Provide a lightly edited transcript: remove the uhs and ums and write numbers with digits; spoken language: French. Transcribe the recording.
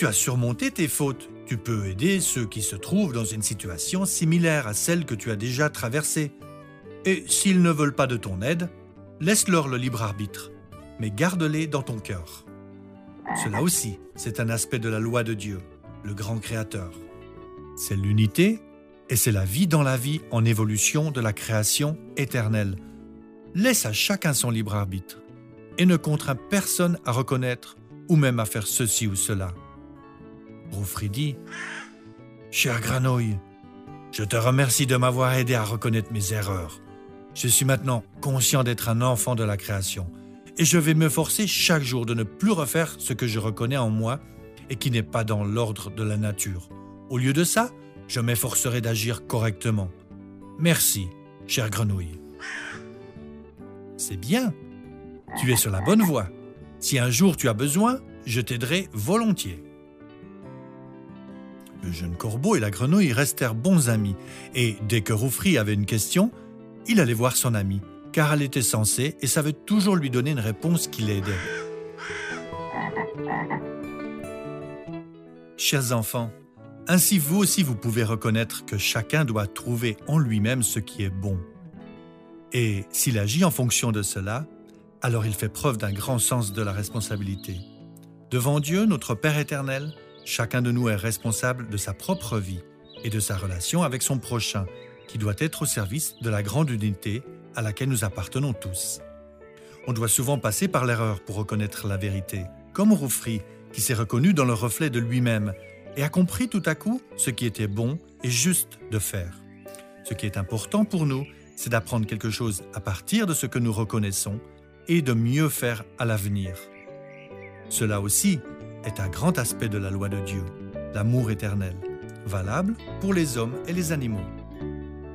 tu as surmonté tes fautes, tu peux aider ceux qui se trouvent dans une situation similaire à celle que tu as déjà traversée. Et s'ils ne veulent pas de ton aide, laisse-leur le libre arbitre, mais garde-les dans ton cœur. Cela aussi, c'est un aspect de la loi de Dieu, le grand Créateur. C'est l'unité et c'est la vie dans la vie en évolution de la création éternelle. Laisse à chacun son libre arbitre et ne contrains personne à reconnaître ou même à faire ceci ou cela. Roufri dit « Cher Granouille, je te remercie de m'avoir aidé à reconnaître mes erreurs. Je suis maintenant conscient d'être un enfant de la création et je vais me forcer chaque jour de ne plus refaire ce que je reconnais en moi et qui n'est pas dans l'ordre de la nature. Au lieu de ça, je m'efforcerai d'agir correctement. Merci, chère grenouille. » C'est bien, tu es sur la bonne voie. Si un jour tu as besoin, je t'aiderai volontiers. Le jeune corbeau et la grenouille restèrent bons amis et dès que Roufri avait une question, il allait voir son ami, car elle était sensée et savait toujours lui donner une réponse qui l'aidait. Chers enfants, ainsi vous aussi vous pouvez reconnaître que chacun doit trouver en lui-même ce qui est bon. Et s'il agit en fonction de cela, alors il fait preuve d'un grand sens de la responsabilité. Devant Dieu, notre Père éternel, chacun de nous est responsable de sa propre vie et de sa relation avec son prochain, qui doit être au service de la grande unité à laquelle nous appartenons tous. On doit souvent passer par l'erreur pour reconnaître la vérité, comme Roufri, qui s'est reconnu dans le reflet de lui-même et a compris tout à coup ce qui était bon et juste de faire. Ce qui est important pour nous, c'est d'apprendre quelque chose à partir de ce que nous reconnaissons et de mieux faire à l'avenir. Cela aussi est un grand aspect de la loi de Dieu, l'amour éternel, valable pour les hommes et les animaux.